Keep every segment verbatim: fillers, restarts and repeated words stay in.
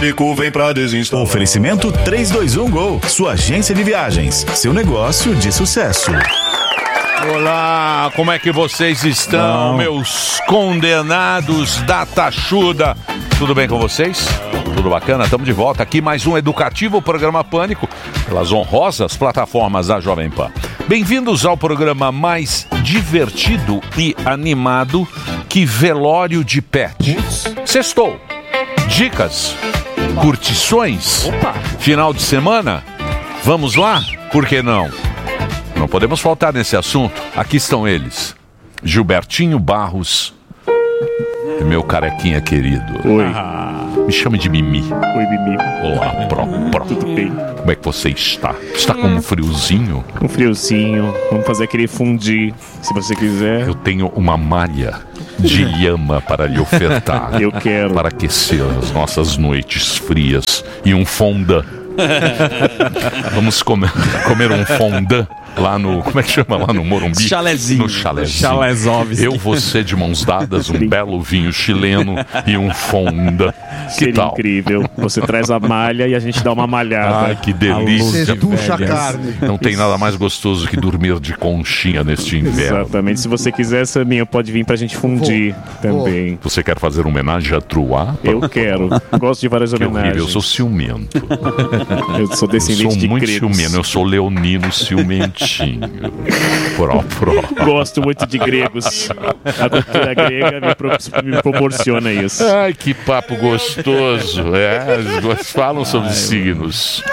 pânico vem pra desinstalar. Oferecimento três dois um Gol, sua agência de viagens, seu negócio de sucesso. Olá, como é que vocês estão, Não. meus condenados da tachuda? Tudo bem com vocês? Tudo bacana? Estamos de volta aqui, mais um Educativo, o programa Pânico, pelas honrosas plataformas da Jovem Pan. Bem-vindos ao programa mais divertido e animado que velório de pet. Sextou. Dicas, curtições, Opa. Final de semana. Vamos lá? Por que não? Não podemos faltar nesse assunto. Aqui estão eles. Gilbertinho Barros, meu carequinha querido. Oi. Ah, me chame de Mimi. Oi, Mimi. Olá, pro, pro. Tudo bem? Como é que você está? Está com um friozinho? Um friozinho. Vamos fazer aquele fundir, se você quiser. Eu tenho uma malha de lhama para lhe ofertar. Eu quero. Para aquecer as nossas noites frias. E um fondant. Vamos comer, comer um fondant lá no... Como é que chama? Lá no Morumbi? Chalezinho. No chalezinho. Chalezóvis. Eu, você de mãos dadas, um belo vinho chileno e um fondant. Que Seria tal? Incrível. Você traz a malha e a gente dá uma malhada. Ai, que delícia. Puxa a carne. Não tem nada mais gostoso que dormir de conchinha neste inverno. Exatamente. Se você quiser, Saminha, pode vir pra gente fundir Vou. também. Você quer fazer homenagem a Truá? Eu quero. Gosto de várias Que homenagens. horrível, eu sou ciumento. Eu sou descendente eu sou de muito gregos. ciumento, eu sou leonino ciumentinho. Pró, pró. Gosto muito de gregos. A cultura grega me, pro, me proporciona isso. Ai, que papo gostoso. É, eles falam sobre Ai, signos.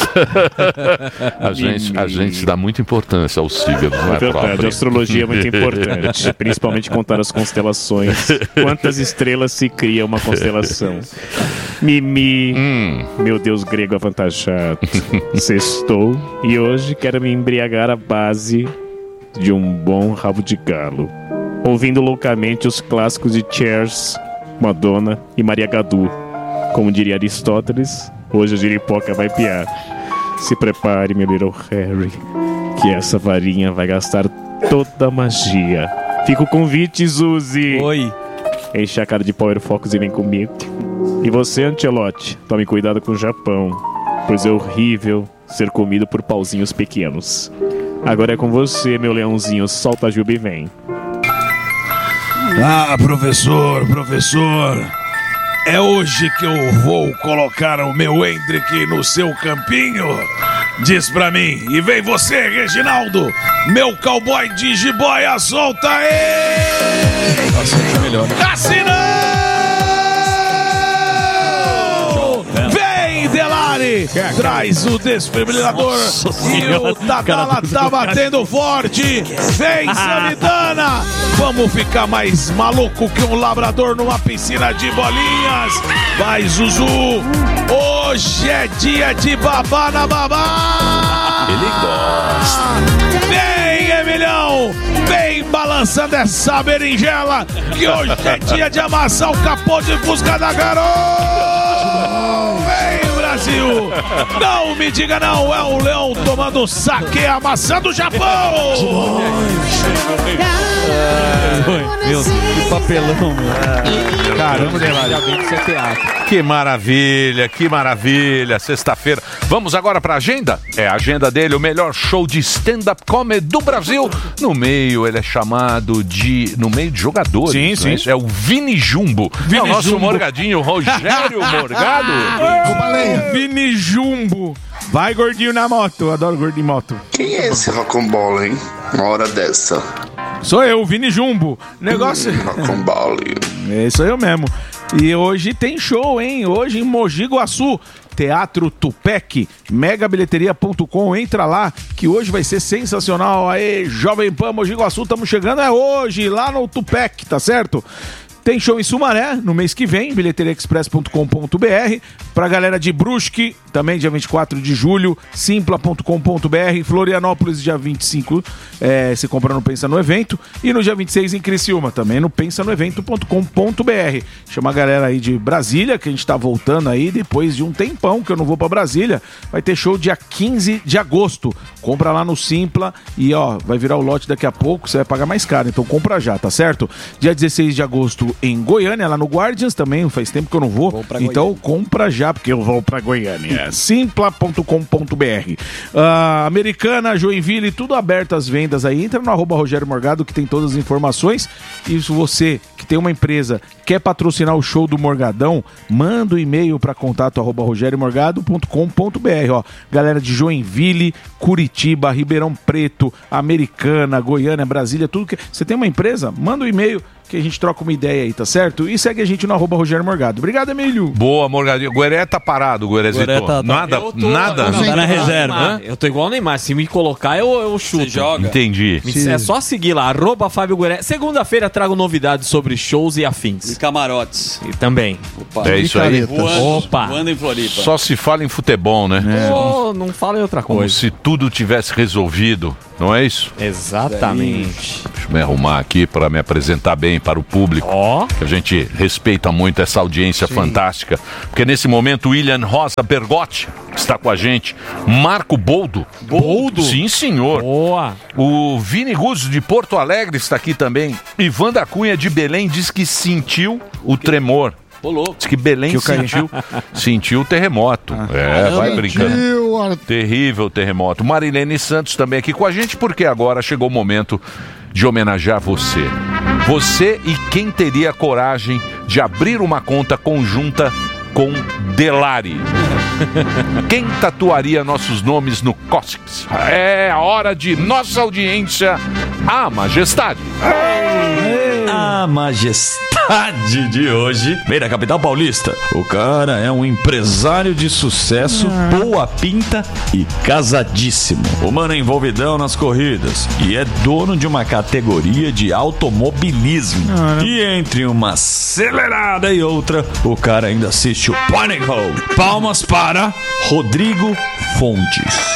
a, gente, a gente dá muita importância aos signos, não é, é verdade, próprio? a astrologia é muito importante. Principalmente contar as constelações. Quantas estrelas se cria uma constelação? Mimi, hum. meu Deus grego avantajado. Sextou e hoje quero me embriagar à base de um bom rabo de galo, ouvindo loucamente os clássicos de Cheers, Madonna e Maria Gadu. Como diria Aristóteles, hoje a giripoca vai piar. Se prepare, meu little Harry, que essa varinha vai gastar toda a magia. Fica o convite, Zuzi. Oi. Enche a cara de Power Focus e vem comigo. E você, Ancelotti, tome cuidado com o Japão, pois é horrível ser comido por pauzinhos pequenos. Agora é com você, meu leãozinho. Solta a Juba e vem. Ah, professor, professor. É hoje que eu vou colocar o meu Hendrick no seu campinho? Diz pra mim. E vem você, Reginaldo, meu cowboy de jiboia, solta aí! Nossa, é melhor. Cassinão! Vem, Delari! Traz o desfibrilador e o Tadala tá batendo forte! Vem, Samidana! Vamos ficar mais maluco que um labrador numa piscina de bolinhas! Vai, Zuzu! Hoje é dia de babá na babá! Ele gosta! Vem, Emilhão! Vem balançando essa berinjela, que hoje é dia de amassar o capô de Fusca da Carol! Vem, Brasil! Não me diga não, é o Leão tomando saque, amassando o Japão! É, meu, que papelão, meu. Caramba, que maravilha, que maravilha. Sexta-feira. Vamos agora para a agenda? É a agenda dele, o melhor show de stand-up comedy do Brasil. No meio, ele é chamado de... No meio de jogadores. Sim, sim. É, é o Vini Jumbo. Vini é o nosso Jumbo. Morgadinho, Rogério Morgado. Vini Jumbo. Vai, gordinho na moto. Adoro gordinho em moto. Quem é esse rocambole, hein? Uma hora dessa. Sou eu, Vini Jumbo. Negócio... Rocambole. É, sou eu mesmo. E hoje tem show, hein? Hoje em Mogi Guaçu. Teatro Tupec, mega bilheteria ponto com, entra lá, que hoje vai ser sensacional. Aê, Jovem Pan, Mogi Guaçu, estamos chegando, é hoje, lá no Tupec, tá certo? Tem show em Sumaré no mês que vem, bilheteria express ponto com ponto b r. Pra galera de Brusque, também dia vinte e quatro de julho, simpla ponto com ponto b r. Florianópolis, dia vinte e cinco, é, se compra no Pensa no Evento. E no dia vinte e seis em Criciúma, também no pensa no evento ponto com ponto b r. Chama a galera aí de Brasília, que a gente tá voltando aí depois de um tempão que eu não vou pra Brasília. Vai ter show dia quinze de agosto. Compra lá no Simpla e ó, vai virar o lote daqui a pouco, você vai pagar mais caro, então compra já, tá certo? Dia dezesseis de agosto Morgado em Goiânia, lá no Guardians também, faz tempo que eu não vou. Vou pra Então Goiânia. compra já, porque eu vou pra Goiânia. simpla ponto com ponto b r. Uh, Americana, Joinville, tudo aberto às vendas aí. Entra no arroba Rogério Morgado que tem todas as informações. E se você que tem uma empresa quer patrocinar o show do Morgadão, manda um e-mail para contato arroba rogério morgado ponto com ponto b r. Ó, galera de Joinville, Curitiba, Ribeirão Preto, Americana, Goiânia, Brasília, tudo que... Você tem uma empresa? Manda um e-mail que a gente troca uma ideia aí, tá certo? E segue a gente no arroba Rogério Morgado. Obrigado, Emílio. Boa, Morgadinho. Gueré tá parado, Guerezito. Gueré tá- tá- Nada, Eu tô- nada. eu Não, tá na reserva. Neymar. Eu tô igual o Neymar. Se me colocar, eu, eu chuto. Você joga. Entendi. Me- É só seguir lá, arroba Fábio Gueré. Segunda-feira trago novidades sobre shows e E afins. camarotes. E também. Opa. É isso aí. Voando, Opa. voando em Floripa. Só se fala em futebol, né? Ô, não fala em outra Como coisa. se tudo tivesse resolvido, não é isso? Exatamente. Deixa eu me arrumar aqui para me apresentar bem para o público. Ó. Que a gente respeita muito essa audiência fantástica. Porque nesse momento o William Rosa Bergotti está com a gente. Marco Boldo. Boldo? Sim, senhor. Boa. O Vini Guzzo de Porto Alegre está aqui também. Ivan da Cunha de Belém diz que sentiu o tremor. Ô, louco. Diz que Belém sentiu, sentiu o terremoto. É, vai brincando. Terrível terremoto. Marilene Santos também aqui com a gente, porque agora chegou o momento de homenagear você. Você e quem teria coragem de abrir uma conta conjunta com Delari. Quem tatuaria nossos nomes no cóccix? É a hora de nossa audiência, a majestade. A majestade de hoje vem da capital paulista. O cara é um empresário de sucesso, boa pinta e casadíssimo. O mano é envolvidão nas corridas e é dono de uma categoria de automobilismo. E entre uma acelerada e outra, o cara ainda assiste o Pânico. Palmas para Rodrigo Fontes.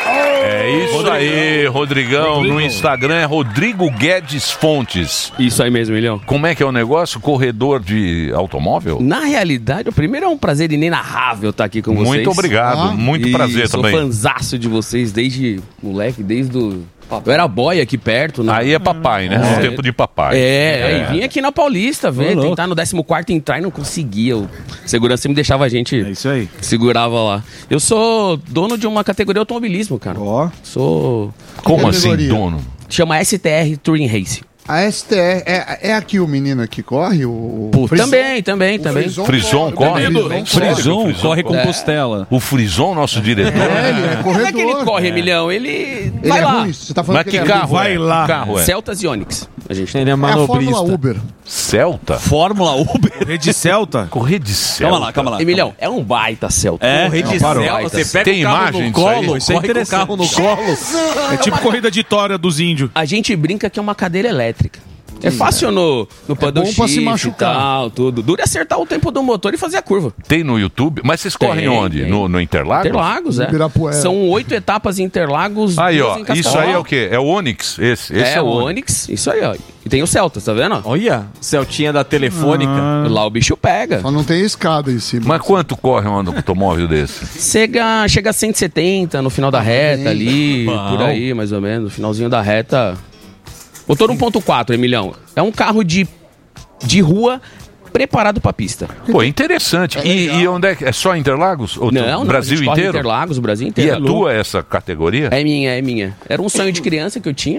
É isso aí, Rodrigão. No Instagram é Rodrigo Guedes Fontes. Isso aí mesmo, Milhão. Como é que é o negócio? Corredor de automóvel? Na realidade, o primeiro é um prazer inenarrável estar aqui com vocês. Muito obrigado, muito E prazer sou também. fanzaço de vocês desde moleque, desde o... Eu era boy aqui perto. Né? Aí é papai, né? É. O tempo de papai. É, é. E vim aqui na Paulista ver, Ô, louco. tentar no décimo quarto entrar e não conseguia. O segurança me deixava a gente... É isso aí. Segurava lá. Eu sou dono de uma categoria de automobilismo, cara. Ó. Sou... Como assim, categoria? dono? Chama S T R Touring Race. A S T R é, é aqui o menino que corre? O, Pô, Frison? também, também, O também. Frison corre? Frison Frison corre com É. costela. O Frison, nosso diretor. É, ele é Como é que ele corredor. corre, Emilhão? Ele, Ele vai é lá. ruim. Você tá falando Mas que ele é carro ruim. Vai é? lá. Que carro é? Celtas e Onix. A gente tem. Ele é É a manobrista. Fórmula Uber. Celta? Fórmula Uber. Rede Celta. Correr de Celta? Calma lá, calma lá. Emilhão, é um baita Celta. É, Correr de parou. Celta. Você pega Tem o carro imagem no disso aí? colo, Isso é corre com o interessante. carro no colo. É tipo corrida de tória dos índios. A gente brinca que é uma cadeira elétrica. É fácil no, no paddle bom pra se shift e machucar. tal, tudo. Dura acertar o tempo do motor e fazer a curva. Tem no YouTube? Mas vocês correm Tem, onde? tem. No, no Interlagos? Interlagos, é. Ibirapuera. São oito etapas em Interlagos. Aí, duas ó. em Cascavel. Isso aí é o quê? É o Onix? Esse, esse É, o Onix. Isso aí, ó. E tem o Celta, tá vendo? Olha, Celtinha da Telefônica. Lá o bicho pega. Só não tem escada em cima. Mas quanto corre um automóvel desse? Chega, chega a cento e setenta no final da reta ali, Bom. por aí, mais ou menos. No finalzinho da reta. Motor um ponto quatro, Emilhão. É um carro de, de rua preparado pra pista. Pô, interessante. E, e onde é que é? Só Interlagos? Ou tu- Não, não, Brasil a gente corre inteiro? Interlagos, o Brasil E inteiro. é tua essa categoria? É minha, é minha. Era um sonho de criança que eu tinha.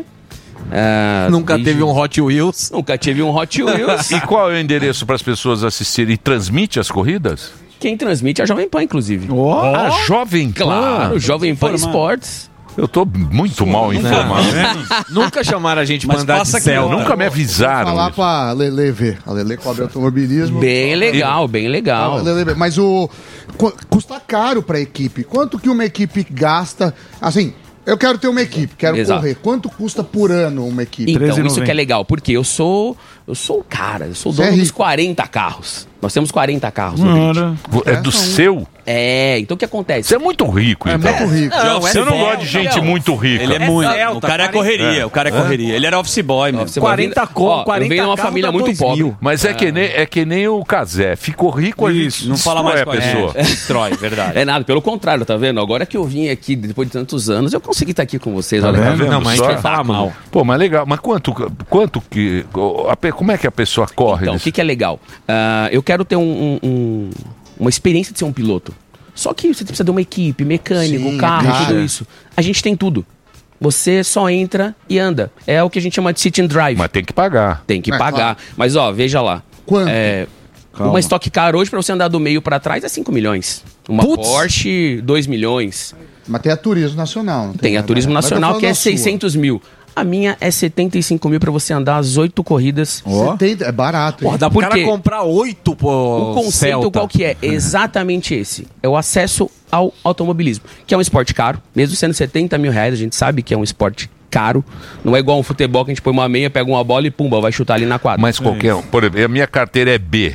É, Nunca desde- teve um Hot Wheels. Nunca tive um Hot Wheels. E qual é o endereço para as pessoas assistirem? E transmite as corridas? Quem transmite é a Jovem Pan, inclusive. A Jovem Pan. Claro, Jovem Pan informado. Esportes. Eu tô muito mal informado. Nunca chamaram a gente pra Mas andar de passa aqui, Celta. Nunca me avisaram. Falar isso. pra Lele ver. A Lele cobre automobilismo. Bem legal, bem legal. Ah, Lele vê. Mas o... cu- Custa caro pra equipe. Quanto que uma equipe gasta... Assim... Eu quero ter uma equipe, quero Exato. correr. Quanto custa por ano uma equipe? Então, treze e isso que é noventa. legal, porque eu sou eu sou o cara, eu sou o Você é dono dos rico. quarenta carros. Nós temos quarenta carros no grid. É do seu? É, então o que acontece? Você é muito rico, É então. muito rico. Não, Você é não Celta. gosta de gente Não. muito rica. Ele é, É muito. Celta, o cara é quarenta. correria, o cara é correria. Ele era office boy, meu. Você quarenta vai ver- com Ó, quarenta eu venho de uma carro família dá muito dois pobre. mil. Mas é, que nem, é que nem o Casé. Ficou rico, a gente Isso, Não fala mais com a pessoa. É, destrói, verdade. É nada, pelo contrário, tá vendo? Agora que eu vim aqui, depois de tantos anos, eu consegui estar aqui com vocês. Tá olha, vendo? Não, mas Só? quem fala mal. Pô, mas legal. Mas quanto, quanto que... A, pe- como é que a pessoa corre? Então, o nisso? que, que é legal? Ah, eu quero ter um- um- um- uma experiência de ser um piloto. Só que você precisa de uma equipe, mecânico, Sim, carro, cara. tudo isso. A gente tem tudo. Você só entra e anda. É o que a gente chama de sit and drive. Mas tem que pagar. Tem que É, pagar. claro. Mas, ó, veja lá. Quanto? É, Calma. uma Stock Car hoje, pra você andar do meio pra trás, é cinco milhões. Uma Putz. Porsche, dois milhões. Mas tem a Turismo Nacional. Não Tem a nada. Turismo Mas eu tô Nacional, falando que é da sua. seiscentos mil. A minha é setenta e cinco mil pra você andar as oito corridas. Ó. setenta, é barato. hein? Porra, dá pro Por cara quê? comprar oito, pô. O conceito Celta. qual que é? Exatamente esse. É o acesso ao automobilismo, que é um esporte caro, mesmo sendo setenta mil reais, a gente sabe que é um esporte caro. Não é igual um futebol que a gente põe uma meia, pega uma bola e pumba, vai chutar ali na quadra. Mas qualquer um. Por exemplo, a minha carteira é B.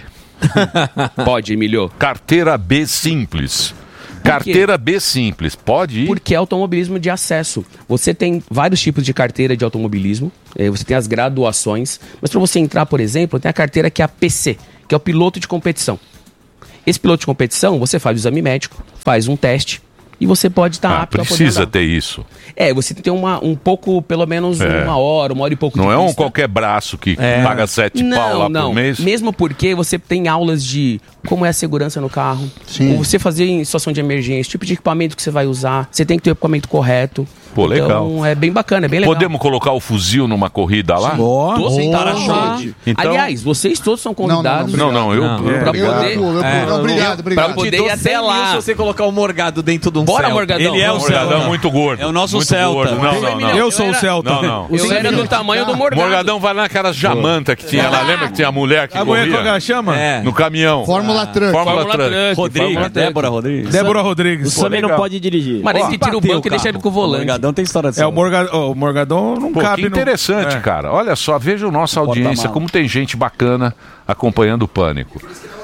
Pode, Emilio. Carteira B simples. quê? Carteira B simples. Pode ir? Porque é automobilismo de acesso. Você tem vários tipos de carteira de automobilismo, eh, você tem as graduações, mas para você entrar, por exemplo, tem a carteira que é a P C, que é o piloto de competição. Esse piloto de competição, você faz o exame médico, faz um teste e você pode estar Ah, apto a poder precisa andar. ter isso. É, você tem que ter uma, um pouco, pelo menos É. uma hora, uma hora e pouco Não de é um pista. qualquer braço que É. paga sete pau lá não. por mês. Mesmo porque você tem aulas de como é a segurança no carro, Sim. como você fazer em situação de emergência, tipo de equipamento que você vai usar, você tem que ter o equipamento correto. Pô, legal. Então é bem bacana, é bem legal. Podemos colocar o fuzil numa corrida lá? Ó. Todos Sim, para tá. show. Então- Aliás, vocês todos são convidados Não, não, eu. Não. eu- pra Eu, eu, poder. eu, eu, É, não, obrigado, obrigado. pra poder Te dou ir até cem mil lá. se você colocar o Morgado dentro de um Bora, Celta. Morgadão. Ele é o Vamos. Celta. Morgadão muito gordo. É o nosso muito Celta. gordo. Não, não, não. Eu sou o era- Celta. Não, não. Eu era do tamanho do Morgado. Morgadão vai naquelas jamanta que tinha lá. Lembra que tinha a mulher que A mulher como é que corria ela chama? É. no caminhão? Fórmula Truck. Fórmula Fórmula Truck. Truck. Rodrigo, Fórmula Truck. Débora Rodrigues. Débora Rodrigues. Também não legal. pode dirigir. Mas aí Ó, você tira o bateu banco o e deixa ele com o O volante. Morgadão tem história de É, o, Morga, o Morgadão não Pô, cabe que no- interessante, É. cara. Olha só, veja a nossa audiência, Porta-mala. como tem gente bacana acompanhando o Pânico.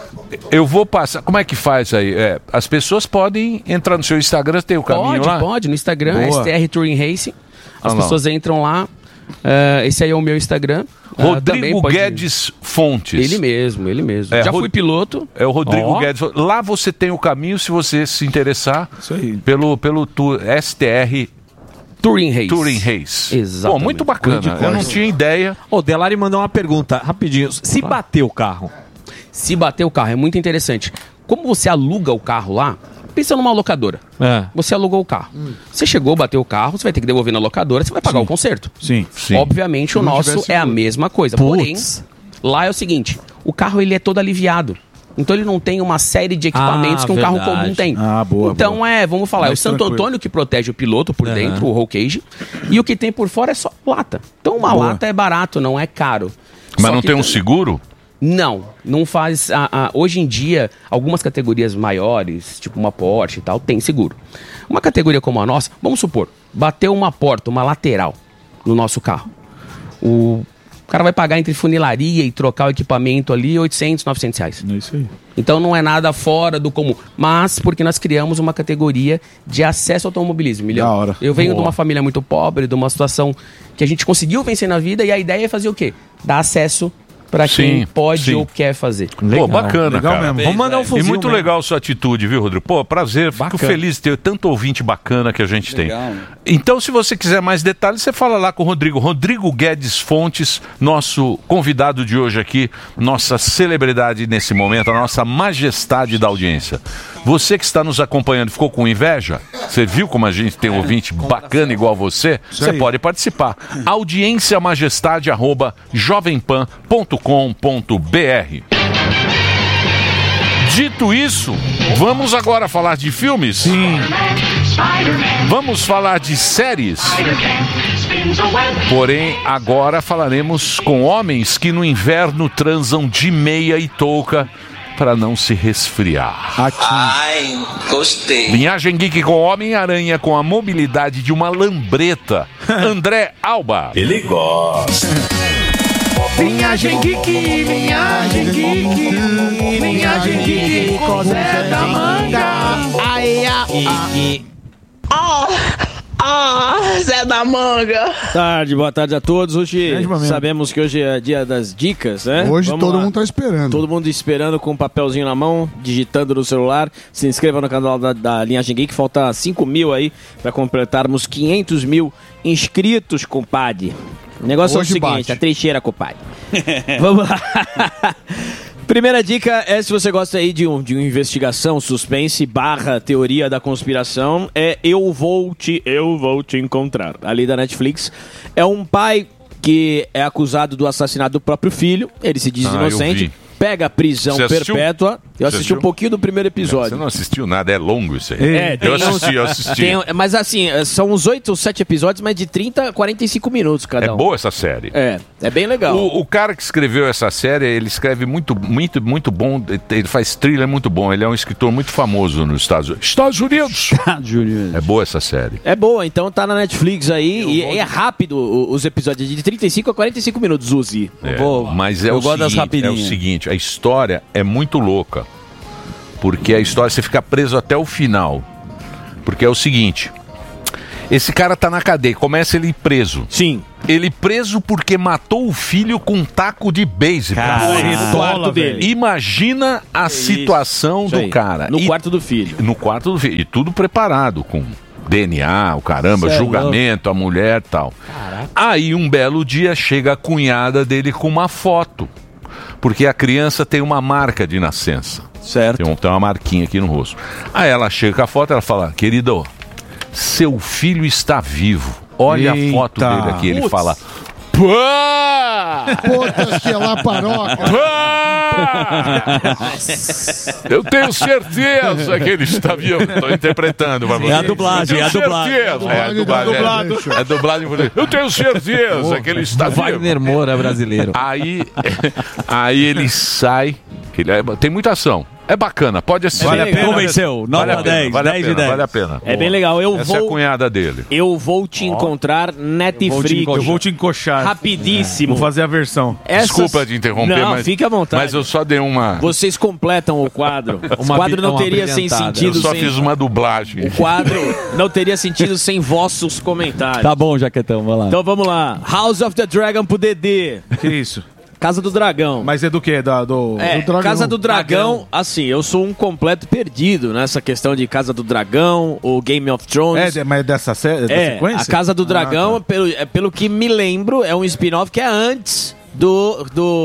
Eu vou passar. Como é que faz aí? É, as pessoas podem entrar no seu Instagram, tem o caminho Pode, lá? pode. No Instagram, Boa. S T R Touring Racing. As Ah, lá. pessoas entram lá. eh, esse aí é o meu Instagram. Ah, também Rodrigo pode- Guedes Fontes. Ele mesmo, ele mesmo. É, Já Rod- fui piloto. É o Rodrigo Ó. Guedes. Lá você tem o caminho se você se interessar Isso aí. pelo, pelo tu, S T R Touring Race. Touring Race. Exatamente. Pô, muito bacana. Grande Eu não coisa. tinha ideia. Ô, Delari mandou uma pergunta, rapidinho. Se bater o carro, Se bater o carro, é muito interessante. Como você aluga o carro lá, pensa numa locadora. É. Você alugou o carro. Você chegou, bateu o carro, você vai ter que devolver na locadora, você vai pagar o conserto. Sim. Sim. Obviamente o não nosso tivesse é a seguro. mesma coisa. Putz. Porém, lá é o seguinte, o carro ele é todo aliviado. Então ele não tem uma série de equipamentos Ah, que um carro verdade. comum tem. Ah, boa, Então boa. é, vamos falar, é o Mais Santo tranquilo. Antônio que protege o piloto por Aham. dentro, o roll cage, e o que tem por fora é só lata. Então uma Boa. lata é barato, não é caro. Mas Só não que tem um tam- seguro? Não, não faz. a- a- hoje em dia, algumas categorias maiores, tipo uma Porsche e tal, tem seguro. Uma categoria como a nossa, vamos supor, bateu uma porta, uma lateral no nosso carro. O cara vai pagar entre funilaria e trocar o equipamento ali oitocentos, novecentos reais. É isso aí. Então não é nada fora do comum. Mas porque nós criamos uma categoria de acesso ao automobilismo. Milhão. Da hora. Eu venho Boa. de uma família muito pobre, de uma situação que a gente conseguiu vencer na vida e a ideia é fazer o quê? Dar acesso para quem Sim, pode sim. ou quer fazer. Pô, bacana, Legal cara. mesmo. vamos mandar um E fuzil muito mesmo. legal sua atitude, viu, Rodrigo? Pô, prazer. Fico Bacana. feliz de ter tanto ouvinte bacana que a gente Legal, tem. né? Então, se você quiser mais detalhes, você fala lá com o Rodrigo. Rodrigo Guedes Fontes, nosso convidado de hoje aqui, nossa celebridade nesse momento, a nossa majestade da audiência. Você que está nos acompanhando, ficou com inveja? Você viu como a gente tem um ouvinte bacana igual você? Você aí. pode participar. Audiência majestade arroba jovempan ponto com ponto br. Dito isso, vamos agora falar de filmes? Sim. Vamos falar de séries? Porém, agora falaremos com homens que no inverno transam de meia e touca para não se resfriar. Ai, gostei. Linhagem Geek com Homem-Aranha com a mobilidade de uma lambreta. André Alba. Ele gosta. Linhagem Geek, linhagem Geek, linhagem Geek, com Zé da Manga. Ai, ai, Ah, ah, Zé da Manga. Tarde, boa tarde a todos. Hoje Grande momento. sabemos que hoje é dia das dicas, né? Hoje Vamos todo lá. mundo tá esperando. Todo mundo esperando com um papelzinho na mão, digitando no celular. Se inscreva no canal da, da Linhagem Geek, falta cinco mil aí para completarmos quinhentos mil inscritos, compadre. O negócio Hoje é o seguinte, bate. a trecheira, compadre. Vamos lá. Primeira dica é, se você gosta aí de, um, de uma investigação, suspense, barra, teoria da conspiração, é Eu Vou Te, Eu Vou Te Encontrar, ali da Netflix. É um pai que é acusado do assassinato do próprio filho, ele se diz Ah, eu inocente, vi. pega a prisão Você assistiu? perpétua. Eu Você assisti assistiu? um pouquinho do primeiro episódio. Você não assistiu nada, é longo isso aí. É, tem eu uns- assisti, eu assisti. tem- mas assim, são uns oito ou sete episódios, mas de trinta a quarenta e cinco minutos cada É um. boa essa série. É, é bem legal. O, o cara que escreveu essa série, ele escreve muito, muito, muito bom. Ele faz thriller muito bom. Ele é um escritor muito famoso nos Estados Unidos. Estados Unidos! Estados Unidos. É boa essa série. É boa, então tá na Netflix aí e é rápido o- os episódios, de trinta e cinco a quarenta e cinco minutos, Uzi. É, mas é eu o, gosto das seguinte, é o rapidinhas. seguinte, a história é muito louca. Porque a história, você fica preso até o final. Porque é o seguinte, esse cara tá na cadeia, começa ele preso. Sim. Ele preso porque matou o filho com um taco de beisebol. No quarto dele. Imagina a situação Isso do aí. cara. No E- quarto do filho. No quarto do filho. E tudo preparado com D N A, o caramba, Cê é julgamento, a mulher e tal. Aí um belo dia chega a cunhada dele com uma foto. Porque a criança tem uma marca de nascença. Certo. Tem, um- tem uma marquinha aqui no rosto. Aí ela chega com a foto e ela fala: querido, seu filho está vivo. Olha Eita. a foto dele aqui. Ele Putz. fala: pá! Puta que lá paroca. Eu tenho certeza que ele está vivo. Estou interpretando pra você. É a dublagem, Eu é a tenho dublagem. certeza. É a dublagem. É, é dublagem. Eu tenho certeza que ele está vivo. Wagner Moura brasileiro. Aí, aí ele sai. que ele é- tem muita ação. É bacana, pode assistir. Vale a pena. Convenceu. Vale nove a a pena, dez. vale a dez de pena, dez. vale a pena. É bem legal. Eu Essa é a vou, cunhada dele. eu vou te encontrar Netflix. Eu vou te encoxar. Rapidíssimo. Vou fazer a versão. Essas- Desculpa te interromper, Não, mas, fique à vontade. mas eu só dei uma. Vocês completam o quadro. Uma o quadro não uma teria sem brilhantada. sentido Eu só sem... fiz uma dublagem. O quadro não teria sentido sem vossos comentários. Tá bom, Jaquetão, vai lá. Então vamos lá. House of the Dragon pro Dedê. Que isso? Casa do Dragão. Mas é do quê? Da, do... É, do Dragão. Casa do Dragão, assim, eu sou um completo perdido nessa questão de Casa do Dragão, ou Game of Thrones. É, de- mas dessa série, da É, sequência? a Casa do Dragão, Ah, tá. pelo, é, pelo que me lembro, é um spin-off que é antes do,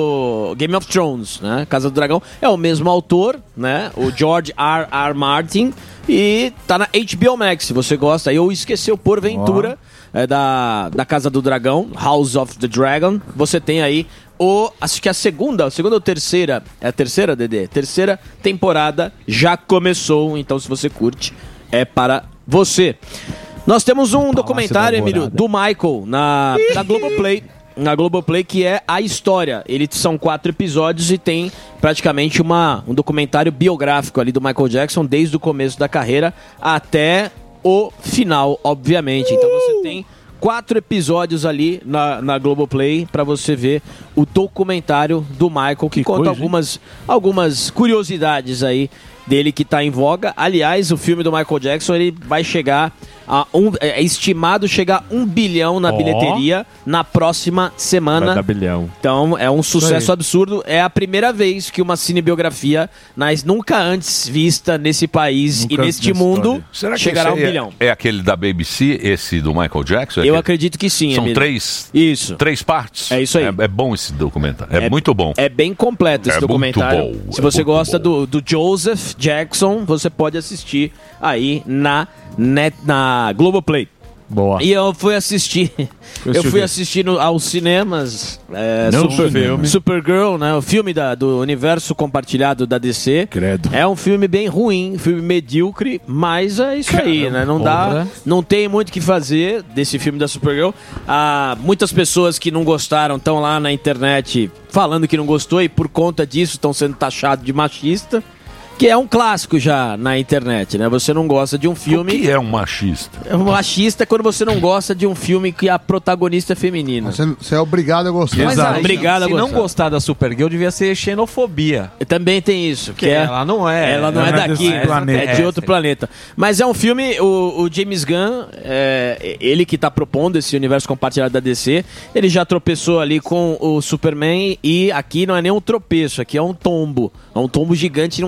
do Game of Thrones, né? Casa do Dragão é o mesmo autor, né? O George R. R. Martin, e tá na H B O Max, se você gosta. Aí eu esqueceu porventura é, da, da Casa do Dragão, House of the Dragon. Você tem aí o, acho que a segunda, a segunda ou terceira, é a terceira, Dedê? Terceira temporada já começou, então se você curte, é para você. Nós temos um documentário, Emílio, do Michael na, na Globoplay. Na Globoplay, que é A História. Ele são quatro episódios e tem praticamente uma, um documentário biográfico ali do Michael Jackson, desde o começo da carreira até o final, obviamente. Então você tem quatro episódios ali na, na Globoplay para você ver o documentário do Michael, que, Que conta coisa, hein? algumas, algumas curiosidades aí dele que está em voga. Aliás, o filme do Michael Jackson ele vai chegar a um, é estimado chegar a um bilhão na Ó. bilheteria na próxima Vai semana. dar bilhão. Então é um sucesso aí. absurdo. É a primeira vez que uma cinebiografia nas, nunca antes vista nesse país Nunca e neste nessa mundo história. Será que chegará a um esse aí bilhão. É, é aquele da B B C, esse do Michael Jackson? É Eu aquele- acredito que sim, São Emílio. três, Isso. três partes? É isso aí. É, é bom esse documentário. É, muito bom. É bem completo esse É muito documentário. bom, Se é você muito gosta bom. do, do Joseph Jackson, você pode assistir aí na, net, na Globoplay. Boa. E eu fui assistir. Eu assistiu fui o quê? assistir no- aos cinemas. É, Não Super, filme. Supergirl, né? O filme da, do universo compartilhado da D C. Credo. É um filme bem ruim, filme medíocre, mas é isso aí, né? Não dá, porra. não tem muito o que fazer desse filme da Supergirl. Ah, muitas pessoas que não gostaram estão lá na internet falando que não gostou e por conta disso estão sendo taxados de machista. Que é um clássico já na internet, né? Você não gosta de um O filme. que é um machista? É um machista é quando você não gosta de um filme que a protagonista é feminina. Você, você é obrigado a gostar. Mas Exato. aí, Obrigado a se não gostar. gostar da Supergirl, devia ser xenofobia. Também tem isso, que Que é, ela não é. ela não ela é não é daqui, desse planeta. é de É, outro sim. planeta. Mas é um filme, o, o James Gunn, é, ele que tá propondo esse universo compartilhado da D C, ele já tropeçou ali com o Superman e aqui não é nem um tropeço, aqui é um tombo. É um tombo gigante num abismo.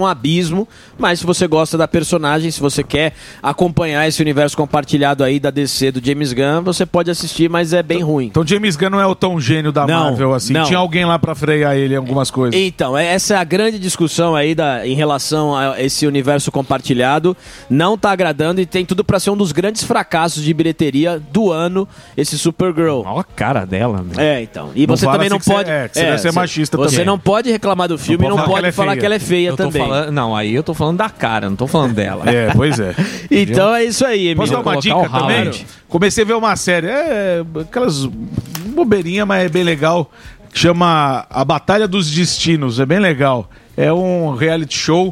fanatismo, mas se você gosta da personagem, se você quer acompanhar esse universo compartilhado aí da D C do James Gunn, você pode assistir, mas é bem ruim. Então James Gunn não é o tão gênio da Não, Marvel assim. não. Tinha alguém lá pra frear ele em algumas coisas. Então, é- essa é a grande discussão aí da, em relação a esse universo compartilhado. Não tá agradando e tem tudo pra ser um dos grandes fracassos de bilheteria do ano, esse Supergirl. Olha a cara dela, meu. É, então. E Não você fala também não assim que pode. você- é, que você deve ser você- machista Você também. não pode reclamar do filme e não pode pode falar falar que que ela ela é é feia Eu tô também. falando, não, aí eu tô falando da cara, não tô falando dela. É, pois é. Então é isso aí, Emílio. Posso dar uma colocar dica o também? Howard. Comecei a ver uma série, é aquelas bobeirinha, mas é bem legal. Chama A Batalha dos Destinos, é bem legal. É um reality show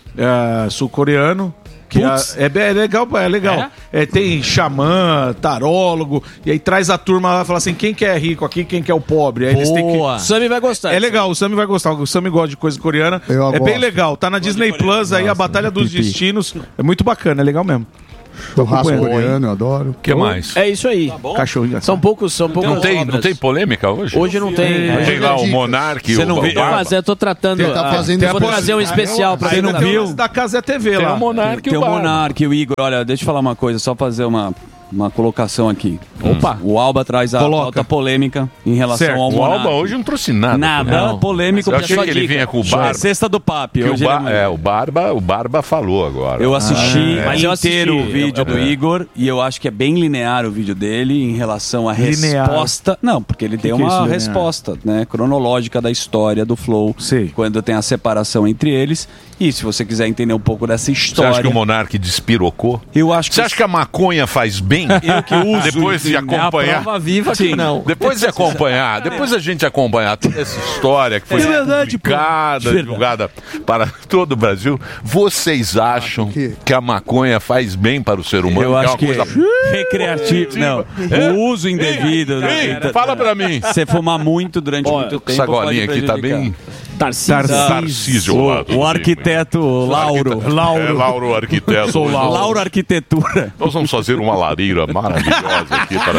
é, sul-coreano. Que é, é, bem- é legal, é legal. É, tem xamã, tarólogo, e aí traz a turma lá e fala assim: quem que é rico aqui, quem que é o pobre. Aí eles têm que... O Sammy vai gostar. É legal, o Sammy vai gostar. O Sammy gosta de coisa coreana. Eu é bem gosto. legal. Tá na Disney Plus aí, A Batalha dos Destinos. É muito bacana, é legal mesmo. Churrasco acompanhando. coreano, eu adoro. O que mais? É isso aí. Cachorrinho. São poucos, são poucos. Não tem, não tem polêmica hoje? Hoje não tem. Não tem lá o Monark e Você o não viu? Barba? Mas eu tô tratando. Ele tá ah, fazendo eu vou isso. trazer um especial pra Você não tratar. viu? Da Casa T V Tem lá. o Monark e Tem o o Barba. Monark e o Igor. Olha, deixa eu falar uma coisa, só fazer uma, uma colocação aqui. Opa! O Alba traz a Coloca. pauta polêmica em relação Certo. ao O Monark. Alba hoje não trouxe nada. Nada Não. polêmico. Eu porque achei só que ele dica. vinha com o É Barba. Sexta do Papi. Que o, Hoje Ba- ele é é, o Barba, o Barba falou agora. Eu assisti Mas eu assisti, inteiro o vídeo eu- do Igor e eu acho que é bem linear o vídeo dele em relação à Linear. resposta. Não, porque ele tem que é isso, uma linear? resposta, né, cronológica da história do Flow, Sei. quando tem a separação entre eles. E se você quiser entender um pouco dessa Você história, acha que o Monark despirocou? eu acho que Você acha que a maconha faz bem? eu que uso Depois de enfim, é a acompanhar. prova viva que não. Depois de acompanhar, depois a gente acompanhar toda essa história que foi É verdade, pô. publicada, divulgada para todo o Brasil, vocês acham que- que a maconha faz bem para o ser humano? Eu é acho uma que coisa... recreativo, não. O uso indevido, Ei, né? fala pra mim. Você fumar muito durante Ó, muito tempo Essa golinha pode aqui tá prejudicar. bem... Tarcísio. Tarcísio. lá, tudo O bem, arquiteto Lauro. É, Lauro Arquiteto. Sou Lauro. Lauro Arquitetura. Nós vamos fazer uma lareira maravilhosa aqui para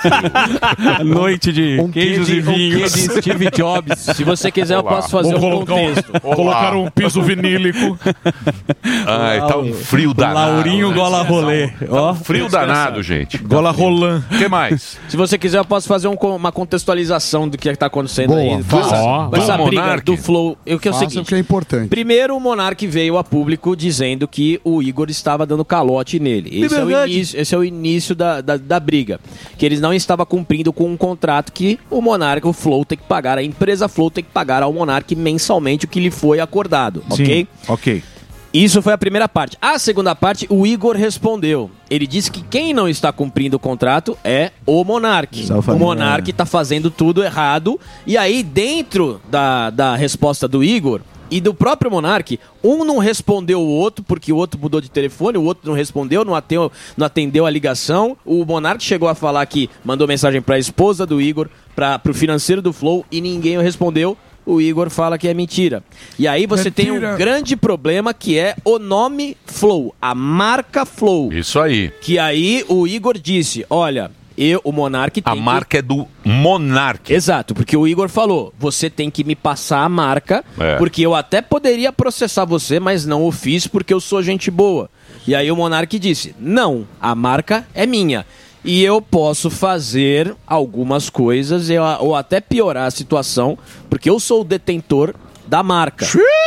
ti. Noite de Um queijos quê de- e vinhos. um quê de Steve Jobs. Se você quiser, eu Olá. posso fazer Vamos um colocar um- contexto. Colocaram um piso vinílico. Ai, tá um frio danado. Laurinho né? Gola Rolê. Ó, Frio danado, gente. Gola Roland. O que mais? Se você quiser, eu posso fazer um co- uma contextualização do que está acontecendo Boa, aí. faça. Essa, Do essa briga Monark. do Flow. Eu que é o Faça seguinte. porque é importante. Primeiro, o Monark veio a público dizendo que o Igor estava dando calote nele. Esse, é o, início, esse é o início da, da, da briga. Que eles não estavam cumprindo com um contrato que o Monark, o Flow, tem que pagar, a empresa Flow tem que pagar ao Monark mensalmente o que lhe foi acordado, ok? Sim, ok. Isso foi a primeira parte. A segunda parte, o Igor respondeu. Ele disse que quem não está cumprindo o contrato é o Monark. O Monark está fazendo tudo errado. E aí, dentro da, da resposta do Igor e do próprio Monark, um não respondeu o outro, porque o outro mudou de telefone, o outro não respondeu, não atendeu, não atendeu a ligação. O Monark chegou a falar que mandou mensagem para a esposa do Igor, para o financeiro do Flow, e ninguém o respondeu. O Igor fala que é mentira. E aí você Mentira. tem um grande problema que é o nome Flow, a marca Flow. Isso aí. Que aí o Igor disse, olha, eu, o Monark tem A que- marca é do Monark. Exato, porque o Igor falou, você tem que me passar a marca, É. porque eu até poderia processar você, mas não o fiz porque eu sou gente boa. E aí o Monark disse, não, a marca é minha. E eu posso fazer algumas coisas eu- ou até piorar a situação, porque eu sou o detentor da marca.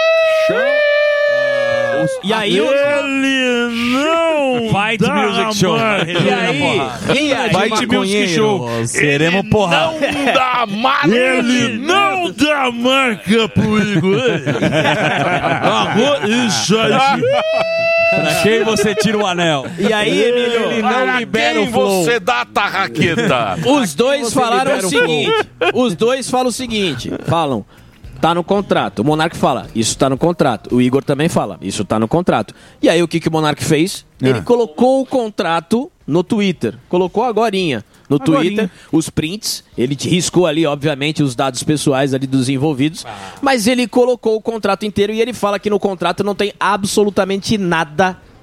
E aí o... Ele não Fight dá Music Show. mais. E aí, e aí Fight Music Show. Seremos porrada. Não dá marca. Ele não dá marca pro Igor. Agora, isso aí. Pra quem você tira o anel? E aí, Emílio, Ele não Para libera quem o flow. você dá a tarraqueta? os dois você falaram libera o o seguinte. Os dois falam o seguinte. Falam, tá no contrato. O Monark fala, isso tá no contrato. O Igor também fala, isso tá no contrato. E aí o que, que o Monark fez? Ele colocou o contrato no Twitter. Colocou agorinha. No Agorinha. Twitter, os prints, ele riscou ali, obviamente, os dados pessoais ali dos envolvidos, mas ele colocou o contrato inteiro e ele fala que no contrato não tem absolutamente nada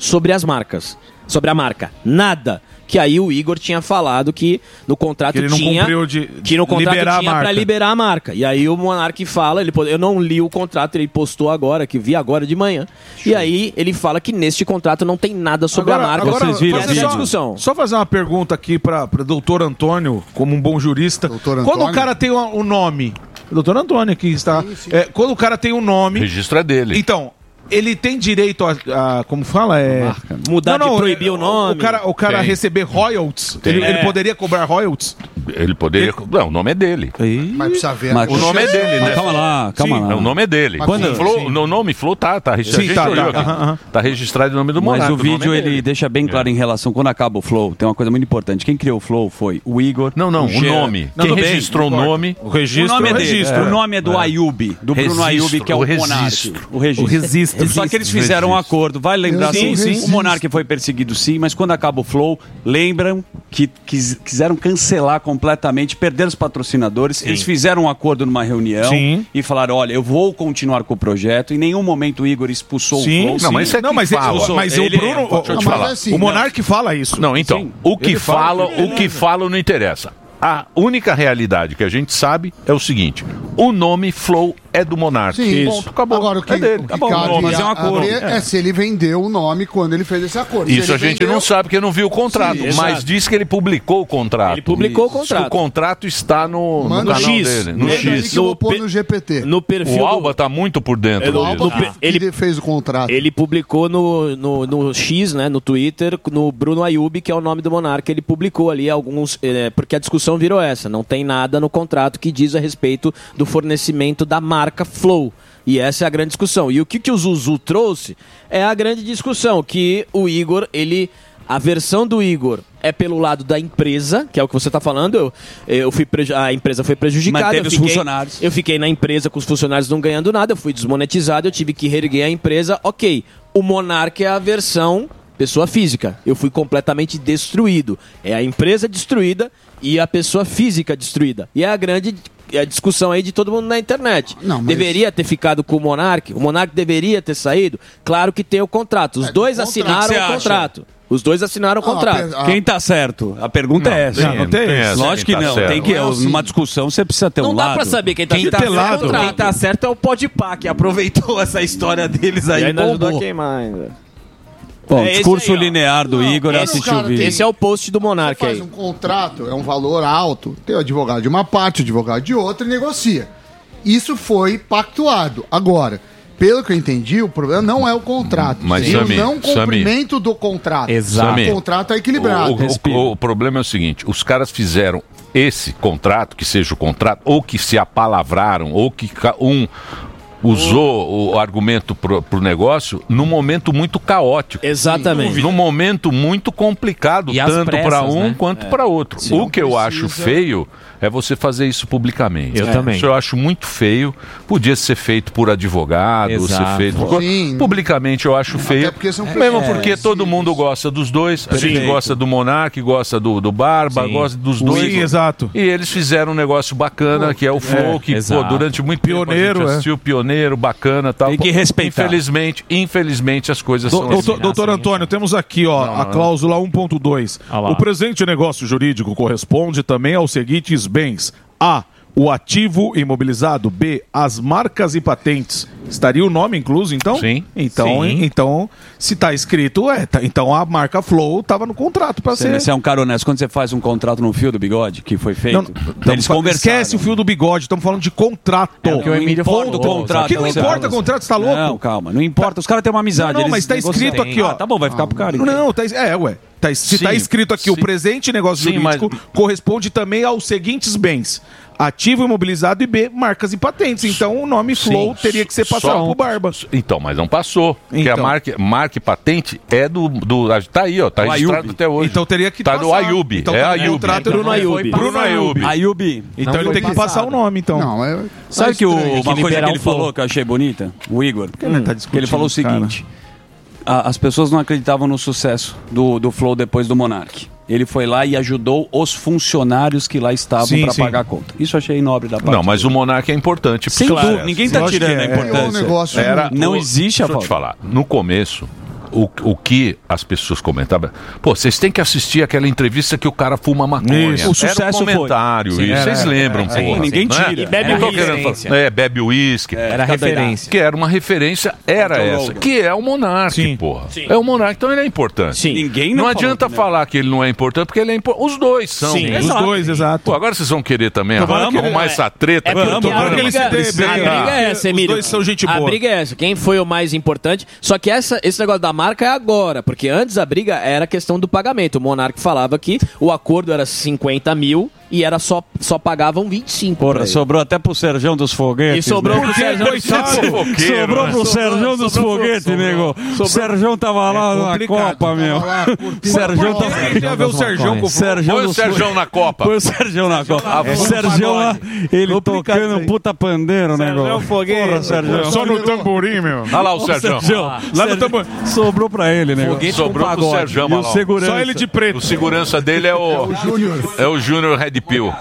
sobre as marcas, sobre a marca. Nada. Que aí o Igor tinha falado que no contrato Que ele não tinha cumpriu de que no contrato liberar a tinha marca. para liberar a marca. E aí o Monark fala, ele, eu não li o contrato, ele postou agora, que vi agora de manhã. E aí ele fala que neste contrato não tem nada sobre Agora- a marca. agora, Essa é a só- discussão. Só fazer uma pergunta aqui para o doutor Antônio, como um bom jurista. Quando Antônio? o cara tem o um nome, o doutor Antônio aqui está. É, quando o cara tem um nome. O registro é dele. Então, ele tem direito a. a- como fala? É. Mudar de proibir o nome. O cara, o cara Tem. receber royalties. Tem. Ele, ele É. poderia cobrar royalties? Ele poderia. Não, o nome é dele. Mas precisa ver. O nome é dele, né? Calma lá, calma Sim, lá. O nome é dele. Mas Quando- o, Flow, sim. no nome Flow tá, tá registrado. Sim, A gente tá, olhou tá. aqui. Aham, aham. Tá registrado o nome do Mas Monarca. o vídeo nome é ele dele. deixa bem claro em relação quando acaba o Flow. Tem uma coisa muito importante. Quem criou o Flow foi o Igor. Não, não, o o Jean. nome. Não, Quem tudo bem, registrou o concordo. nome. O registro o nome é é o dele. registro. O nome é do É. Ayubi, do Bruno Registro, Ayubi, que é o, o Monark. registro. O registro. O registro. Só que eles fizeram um acordo. Vai lembrar, Eu sim, sou o Monark foi perseguido sim, mas quando acaba o Flow, lembram que quis- quiseram cancelar completamente, perderam os patrocinadores. Eles fizeram um acordo numa reunião Sim. e falaram: olha, eu vou continuar com o projeto. Em nenhum momento o Igor expulsou Sim, o Flow. Não, mas isso é Não, que mas, fala. ele- mas Ele- o Bruno. Deixa eu te Não, mas falar. é assim, o Monark fala isso. Não, então, Sim. o que Ele fala fala, o que fala não interessa. A única realidade que a gente sabe é o seguinte: o nome Flow é do Monark. Sim, Ponto, acabou. Agora, o que, é dele. o que Tá bom, cabe mas é um a- acordo. ver é. se ele vendeu o nome quando ele fez esse acordo. Se Isso ele a gente vendeu- não sabe porque não viu o contrato, Sim, mas exato. diz que ele publicou o contrato. Ele publicou o Isso. contrato. O contrato está no, no Manda canal X. dele, no Manda aí X. que eu vou No pôr pe- no G P T. No perfil O do- Alba tá muito por dentro É, no- disso. no pe- ele- Ele fez o contrato. Ele publicou no, no, no X, né, no Twitter, no Bruno Ayubi, que é o nome do Monarca. Ele publicou ali alguns. É, porque a discussão virou essa. Não tem nada no contrato que diz a respeito do fornecimento da marca Flow. E essa é a grande discussão. E o que, que o Zuzu trouxe é a grande discussão. Que o Igor, ele. A versão do Igor é pelo lado da empresa, que é o que você está falando. Eu, eu fui preju- a empresa foi prejudicada. Manteve eu os fiquei- funcionários. Eu fiquei na empresa com os funcionários não ganhando nada. Eu fui desmonetizado, eu tive que reerguer a empresa. Ok, o Monark é a versão pessoa física. Eu fui completamente destruído. É a empresa destruída e a pessoa física destruída. E é a grande é a discussão aí de todo mundo na internet. Não, mas- Deveria ter ficado com o Monark? O Monark deveria ter saído? Claro que tem o contrato. Os É, dois contrato. assinaram O que você o acha? contrato. Os dois assinaram o Ah, contrato. pe- ah, Quem tá certo? A pergunta é essa. tem- não tem tem essa. essa. Lógico Quem que tá não. certo. Tem que, Não é assim. numa discussão você precisa ter Não um dá lado. pra saber quem tá Quem certo. tá Tem lado? contrato. Quem tá certo é o Podpah, que aproveitou essa história deles aí E e ainda ajudou a bombou. queimar ainda. Bom, É esse discurso aí, ó. linear do Não, Igor, esse assistiu cara o vídeo. tem- Esse é o post do Você Monark faz aí. um contrato, é um valor alto, tem o advogado de uma parte, o advogado de outra e negocia. Isso foi pactuado. Agora, pelo que eu entendi, o problema não é o contrato, Mas, sim o Sami, não cumprimento do contrato. Exato. O contrato é equilibrado. O, o- o- o problema é o seguinte: os caras fizeram esse contrato, que seja o contrato, ou que se apalavraram, ou que ca- um usou o argumento pro, pro negócio num momento muito caótico. Exatamente. Num momento muito complicado, E às tanto pressas, para um né? quanto para outro. O que eu acho feio é você fazer isso publicamente. Eu É. também. Isso eu acho muito feio. Podia ser feito por advogado, Exato. ser feito por... Sim. publicamente eu acho feio. porque são Mesmo pessoas porque todo mundo gosta dos dois. A gente Perfeito. gosta do Monark, gosta do, do Barba, Sim. gosta dos dois. Sim, exato. E eles fizeram um negócio bacana, que é o Flow, que pô, exato. durante muito Pioneiro, tempo a gente é. assistiu, pioneiro, bacana, tal. Tem que Pô, respeitar. Infelizmente, infelizmente as coisas Do- são doutor, assim. doutor Antônio, temos aqui ó, a cláusula um ponto dois. Ah lá. O presente negócio jurídico corresponde também aos seguintes bens: A. O ativo imobilizado. B. As marcas e patentes. Estaria o nome incluso, então? Sim. Então, Sim. então se está escrito, é. tá- então a marca Flow estava no contrato para Você, ser. você é um cara honesto. Quando você faz um contrato no fio do bigode, que foi feito, Não, eles tamo- conversaram. esquece o fio do bigode, estamos falando de contrato. É o que o Emílio Ponto. falou. Contrato, Que não você importa fala. contrato, você tá louco? Não, calma. Não importa. Os caras têm uma amizade. Não, não, eles mas tá negociam. escrito aqui, ó. Ah, tá bom, vai ficar pro cara. então. Não, tá, é, ué. Tá, se Sim, está escrito aqui, o sim. presente negócio Sim, jurídico mas- corresponde também aos seguintes bens: ativo imobilizado e B, marcas e patentes. Então o nome Flow Sim, teria que ser passado só um- pro Barba. Então, mas não passou. Porque a Então. marca, marca e patente é do, do. Tá aí, ó. Tá O registrado Ayubi. até hoje. Então teria que Tá do passar. Ayubi. Então é tá no Ayubi. contrato Então, Bruno não Ayubi. foi Bruno Ayubi. Ayubi. Então Não ele foi tem que passado. passar o nome, então. Não, é. Sabe que o- estranho. uma coisa que liberar ele o flow. falou que eu achei bonita? O Igor. que ele tá que ele falou o discutindo, seguinte: a- as pessoas não acreditavam no sucesso do, do Flow depois do Monark. Ele foi lá e ajudou os funcionários que lá estavam Sim, para sim. pagar a conta. Isso eu achei nobre da parte. Não, mas o Monark é importante. Sem porque- dúvida, ninguém tá Lógico tirando que a é. importância. É um negócio- Era, Não o- existe a Deixa eu te falta. falar. No começo, o, o que as pessoas comentavam. Pô, vocês têm que assistir aquela entrevista que o cara fuma maconha. Isso. O sucesso era um comentário, foi. Sim, isso. era, Vocês lembram, era, pô. ninguém Não é? tira. E bebe Não tô uísque. querendo falar- É, bebe uísque. Era referência. Que era uma referência, era Joe essa. Rogan. Que é o Monark, porra. É o Monark, então ele é importante. Sim. Ninguém Não não adianta falou, falar que ele não é importante, porque ele é importante. Os dois são. Sim, os Exato. dois, exato. Pô, agora vocês vão querer também Tomara arrumar que ele- mais essa treta. É porque Tomara a que ele se briga, dê bem. a briga é essa, Os Emílio. dois são gente A boa. briga é essa. Quem foi o mais importante? Só que essa, esse negócio da marca é agora. Porque antes a briga era a questão do pagamento. O Monark falava que o acordo era cinquenta mil e era só, só pagavam vinte e cinco. Porra, pra ele. sobrou até pro Serjão dos Foguetes. E sobrou né? pro Serjão dos Foguetes. Sobrou pro Serjão dos Foguetes, nego. O Serjão tava lá na Copa, meu. O Serjão tava... Queria ver o Serjão com o Serjão Põe o dos Serjão na Copa. Põe o Serjão na Copa. O Serjão lá, ele tocando um puta pandeiro, né, nego? Porra, Serjão. Só no tamborim, meu. Olha lá o Serjão. Lá no tamborim. Sobrou pra ele, nego. Sobrou pro Serjão. E olha o lá, ó. segurança. Só ele de preto. O segurança dele é o. É o Júnior Red Pill.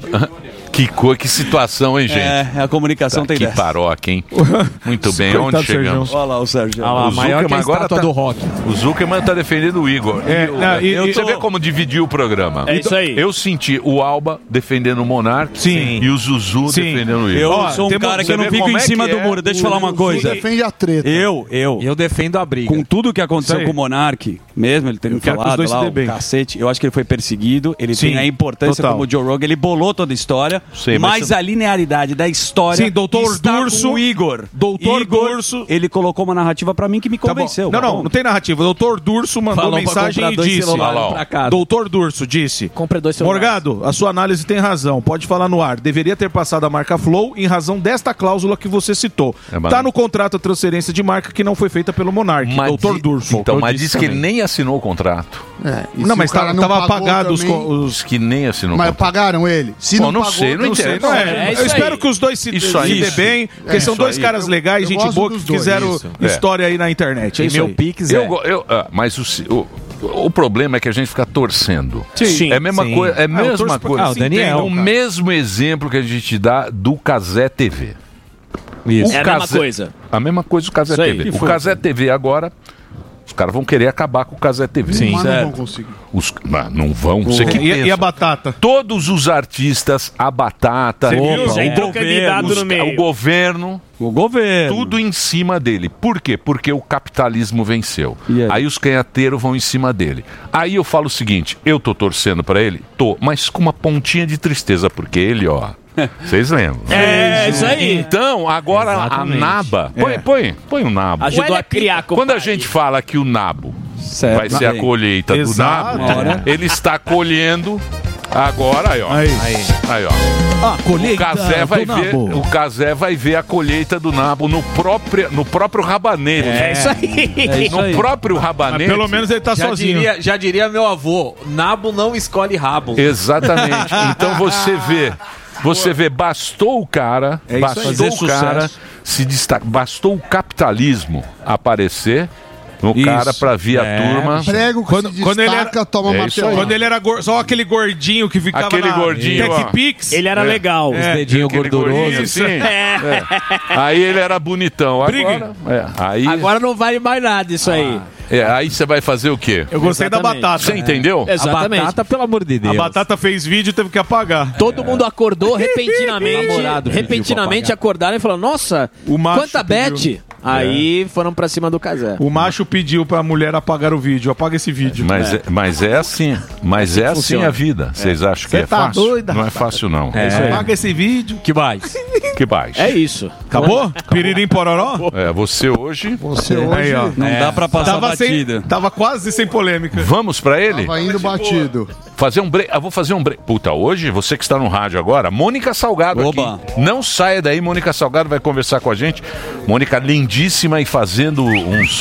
Que cor, que situação, hein, gente? É, a comunicação Tá, tem que dessa. paróquia, hein? Muito bem, Coitado onde do Serjão. chegamos? Olha lá o Serjão. Olha lá, O maior que a Zuckerman agora estátua tá- do rock. O Zuckerman tá defendendo o Igor. É, E o- não, e- eu- e- você tô- vê como dividiu o programa. É isso aí. Eu senti o Alba defendendo o Monark Sim. e o Zuzu Sim. defendendo o Igor. Eu Ó, sou um temos- cara que você eu não vê fico como em é cima que do é muro. Deixa eu falar uma coisa. Defende a treta. Eu, eu, Eu defendo a briga. com tudo que aconteceu Isso aí. com o Monark, mesmo ele tendo Eu quero que os falado dois lá, se dê o bem. cacete, eu acho que ele foi perseguido, ele Sim, tem a importância total. como o Joe Rogan, ele bolou toda a história, Sim, mas mas você- a linearidade da história Sim, doutor está Durso- com o Igor. doutor Igor, Durso- ele colocou uma narrativa pra mim que me Tá bom. convenceu. Não, tá não, bom? não tem narrativa. O doutor Durso mandou Falou pra mensagem comprar e dois disse. celulares Olha lá, ó. pra cada. Doutor Durso disse. Compre dois celulares. Morgado, a sua análise tem razão. Pode falar no ar. Deveria ter passado a marca Flow em razão desta cláusula que você citou. É, mas- Tá no contrato a transferência de marca que não foi feita pelo Monark. doutor di- Durso. Então, Eu mas disse disse que ele também. nem assinou o contrato. É, e Não, se mas o cara tava, não tava pagou apagado os, também- co- os. Diz que nem assinou o Mas contrato. pagaram ele? Se Bom, não, não pagou, sei, não Não sei, interessa. não É é. isso eu espero aí. que os dois se, Isso aí. se dê bem, porque É são isso dois aí. caras legais, Eu gente gosto boa, que dos dois, fizeram isso. É. história aí na internet. É E isso meu aí. Pix Eu, é... go- eu, ah, mas o, se- o, o problema é que a gente fica torcendo. Sim. É a mesma Sim. coisa. É a Ah, eu mesma torço pra coisa. Ah, o Daniel, o cara. mesmo exemplo que a gente dá do Casé T V. Isso. O É a mesma Casé- coisa. A mesma coisa do Casé Isso aí. T V. Que O foi? Casé T V agora, os caras vão querer acabar com o Casé T V. mas não certo. vão conseguir. Os, mas não vão. Você que E, e pensa. a batata? Todos os artistas, a Batata, Você viu? os- Já entrou os- candidato no o meio. governo, O governo. tudo em cima dele. Por quê? Porque o capitalismo venceu. E aí? Aí os canhateiros vão em cima dele. Aí eu falo o seguinte, eu tô torcendo pra ele? Tô, mas com uma pontinha de tristeza, porque ele, ó... Vocês lembram? É, isso aí. Então, agora Exatamente. a Naba... Põe, É. põe, põe o Nabo. Ajudou a criar. Quando a compadre. gente fala que o Nabo Certo. vai ser a Bem. colheita Exato. do Nabo, ele está colhendo agora, aí, ó. Aí. Aí, ó. Ah, O Casé vai ver, o Casé vai ver a colheita do nabo no próprio, no próprio rabanete. É isso aí. É isso No aí. próprio Mas rabanete. pelo menos ele tá Já sozinho. diria, já diria meu avô, nabo não escolhe rabo. Exatamente. Então você vê, você vê, bastou o cara, É isso aí. bastou Fazer o cara sucesso. se destacar, bastou o capitalismo aparecer no Isso. cara pra vir a É. turma. Prego que Quando- se quando ele destaca, era- toma É uma isso aí. Quando ele era gor- só aquele gordinho que ficava Aquele na gordinho, ó. TechPix. Ele era É. legal. É. Dedinho Aquele gorduroso. gordinho assim. É. Aí ele era bonitão. Agora, é, aí, Agora não vale mais nada isso aí. é, aí você vai fazer o quê? Eu gostei Exatamente. da batata. Você entendeu? A Exatamente. batata, pelo amor de A Deus. batata fez vídeo e teve que apagar. Todo mundo acordou repentinamente. Namorado pediu repentinamente pra pagar. acordaram e falaram: Nossa, O macho quanta pediu. bet! Aí foram pra cima do Casé. O macho pediu pra mulher apagar o vídeo. Apaga esse vídeo. Mas é, mas é assim. Mas é assim funciona. a vida. Vocês acham que Cê é tá fácil? doida, Não é rapaz. fácil, não. É isso aí. Apaga esse vídeo. Que mais? Que baixo. É isso. Acabou? Piririm pororó? É, você hoje. Você Aí, hoje ó. Não dá pra passar Tava, sem, batida. tava quase sem polêmica. Vamos pra ele? tava indo batido. Fazer um break. Ah, vou fazer um break. Puta, hoje, você que está no rádio agora, Mônica Salgado Oba. aqui. Não saia daí, Mônica Salgado vai conversar com a gente. Mônica lindíssima e fazendo uns.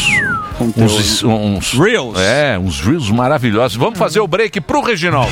Uns, uns Reels. É, uns reels maravilhosos. Vamos fazer o break pro Reginaldo.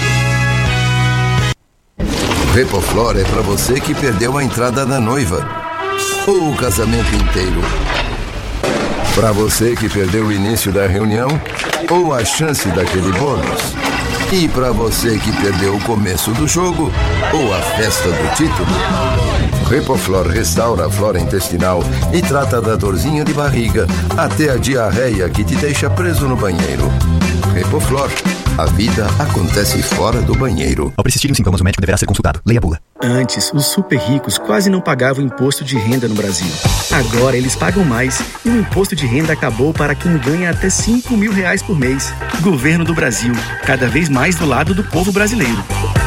Repoflor é pra você que perdeu a entrada da noiva ou o casamento inteiro. Pra você que perdeu o início da reunião ou a chance daquele bônus. E pra você que perdeu o começo do jogo ou a festa do título. Repoflor restaura a flora intestinal e trata da dorzinha de barriga até a diarreia que te deixa preso no banheiro. Repoflor, a vida acontece fora do banheiro. Ao persistirem os sintomas, o médico deverá ser consultado. Leia a bula. Antes, os super ricos quase não pagavam imposto de renda no Brasil. Agora eles pagam mais e o imposto de renda acabou para quem ganha até cinco mil reais por mês. Governo do Brasil, cada vez mais do lado do povo brasileiro.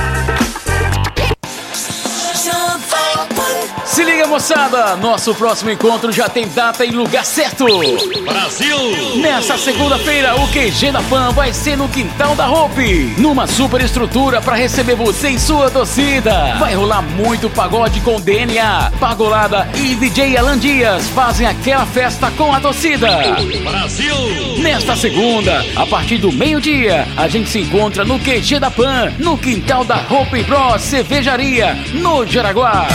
Se liga, moçada! Nosso próximo encontro já tem data e lugar certo! Brasil! Nessa segunda-feira, o Q G da Pan vai ser no quintal da Hope, numa super estrutura para receber você e sua torcida. Vai rolar muito pagode com D N A, Pagolada e D J Alan Dias fazem aquela festa com a torcida. Brasil! Nesta segunda, a partir do meio-dia, a gente se encontra no Q G da Pan, no quintal da Hope Bros Cervejaria, no Jaraguá.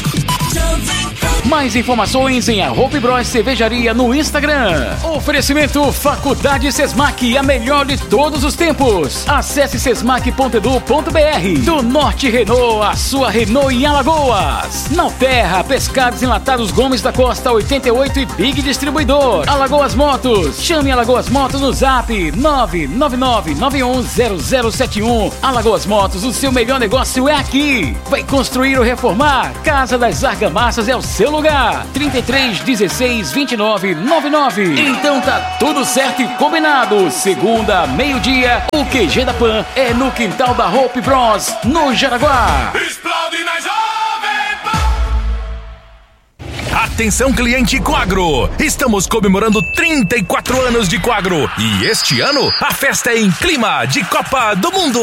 Mais informações em Hope Bros Cervejaria no Instagram. Oferecimento Faculdade Sesmac, a melhor de todos os tempos. Acesse sesmac ponto edu ponto br. Do Norte Renault, a sua Renault em Alagoas. Nauterra, Pescados Enlatados Gomes da Costa oitenta e oito e Big Distribuidor. Alagoas Motos. Chame Alagoas Motos no zap nove nove nove nove um zero zero sete um. Alagoas Motos, o seu melhor negócio é aqui. Vai construir ou reformar? Casa das Argamassas é o seu lugar. trinta e três, dezesseis, vinte e nove, noventa e nove. Então tá tudo certo e combinado. Segunda, meio-dia, o Q G da Pan é no quintal da Hope Bros, no Jaraguá. Explode na Atenção, cliente Coagro! Estamos comemorando trinta e quatro anos de Coagro e este ano a festa é em clima de Copa do Mundo.